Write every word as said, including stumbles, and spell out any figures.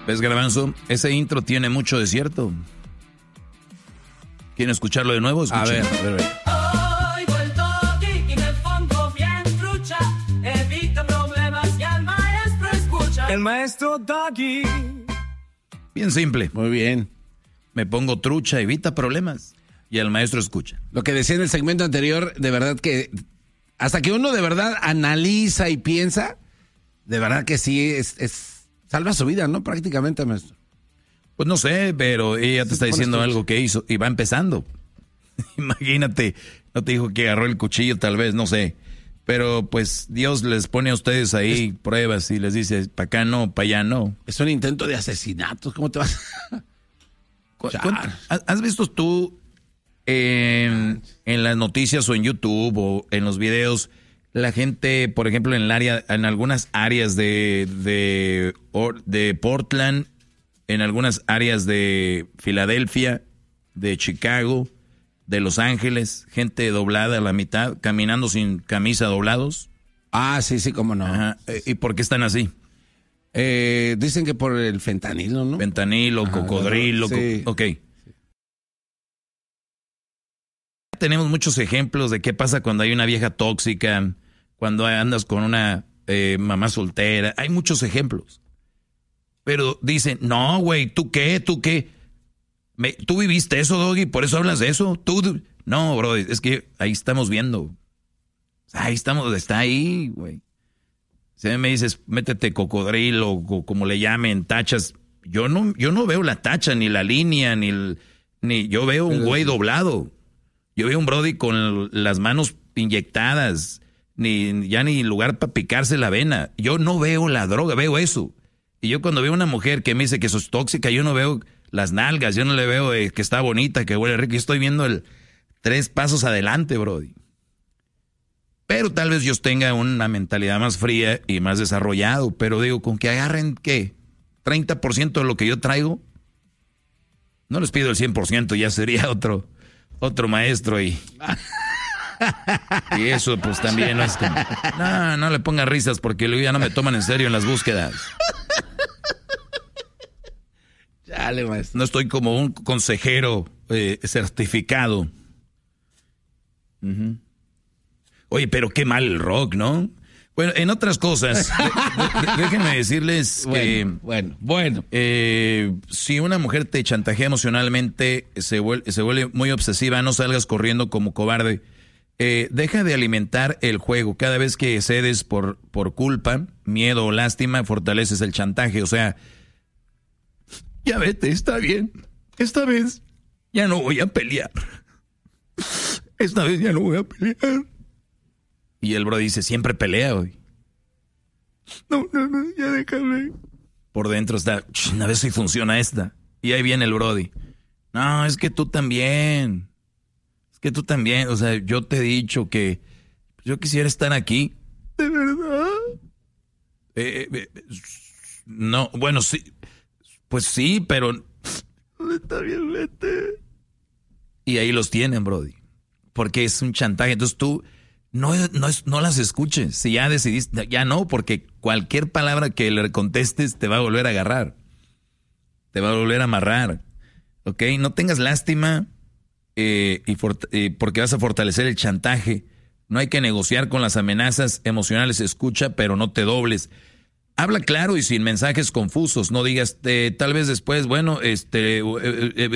¿Ves, Garbanzo? Ese intro tiene mucho de cierto. ¿Quieren escucharlo de nuevo? Escuchen. A ver, a ver, a ver. Oigo el toque y me pongo bien trucha. Evito problemas y al maestro escucha. El maestro Doggy. Bien simple. Muy bien. Me pongo trucha, evita problemas. Y al maestro escucha. Lo que decía en el segmento anterior, de verdad que hasta que uno de verdad analiza y piensa, de verdad que sí, es, es salva su vida, ¿no? Prácticamente, maestro. Pues no sé, pero ella te está diciendo algo que hizo y va empezando. Imagínate, no te dijo que agarró el cuchillo tal vez, no sé. Pero pues Dios les pone a ustedes ahí es, pruebas y les dice, para acá no, para allá no. Es un intento de asesinato, ¿cómo te vas? ¿Cu- ¿Has visto tú en, en las noticias o en YouTube o en los videos la gente, por ejemplo, en el área, en algunas áreas de, de, de Portland, en algunas áreas de Filadelfia, de Chicago, de Los Ángeles, gente doblada a la mitad, caminando sin camisa, doblados? Ah, sí, sí, cómo no. Ajá. ¿Y por qué están así? Eh, dicen que por el fentanilo, ¿no? Fentanilo, Ajá, cocodrilo, sí. co- ok. Tenemos muchos ejemplos de qué pasa cuando hay una vieja tóxica, cuando andas con una eh, mamá soltera. Hay muchos ejemplos. Pero dicen, no, güey, ¿tú qué? ¿Tú qué? Me, ¿Tú viviste eso, Doggy? ¿Por eso hablas de eso? ¿Tú? No, bro, es que ahí estamos viendo. Ahí estamos, está ahí, güey. Si me dices, métete cocodrilo o como le llamen, tachas. Yo no, yo no veo la tacha, ni la línea, ni el, ni yo veo un güey doblado. Yo veo un brody con las manos inyectadas, ni ya ni lugar para picarse la vena. Yo no veo la droga, veo eso. Y yo cuando veo una mujer que me dice que sos tóxica, yo no veo las nalgas, yo no le veo eh, que está bonita, que huele rico. Yo estoy viendo el tres pasos adelante, brody. Pero tal vez yo tenga una mentalidad más fría y más desarrollado. Pero digo, con que agarren, ¿qué? treinta por ciento de lo que yo traigo. No les pido el cien por ciento, ya sería otro, otro maestro. Y, y eso pues también no es como... No, no le pongan risas porque luego ya no me toman en serio en las búsquedas. Dale, maestro. No estoy como un consejero eh, certificado. Uh-huh. Oye, pero qué mal el rock, ¿no? Bueno, en otras cosas, de, de, déjenme decirles bueno, que... Bueno, bueno. Eh, si una mujer te chantajea emocionalmente, se vuelve, se vuelve muy obsesiva, no salgas corriendo como cobarde. Eh, deja de alimentar el juego. Cada vez que cedes por, por culpa, miedo o lástima, fortaleces el chantaje. O sea, ya vete, está bien. Esta vez ya no voy a pelear. Esta vez ya no voy a pelear. Y el bro dice, siempre pelea hoy. No, no, no, ya déjame. Por dentro está, a ver si funciona esta. Y ahí viene el brody. No, es que tú también. Es que tú también. O sea, yo te he dicho que yo quisiera estar aquí. ¿De verdad? Eh, eh, no, bueno, sí. Pues sí, pero... Está bien, vete. Y ahí los tienen, brody. Porque es un chantaje. Entonces tú... No, no, no las escuches. Si ya decidiste, ya no, porque cualquier palabra que le contestes te va a volver a agarrar. Te va a volver a amarrar. ¿Ok? No tengas lástima eh, y fort- eh, porque vas a fortalecer el chantaje. No hay que negociar con las amenazas emocionales. Escucha, pero no te dobles. Habla claro y sin mensajes confusos. No digas, eh, tal vez después, bueno, este... Eh, eh,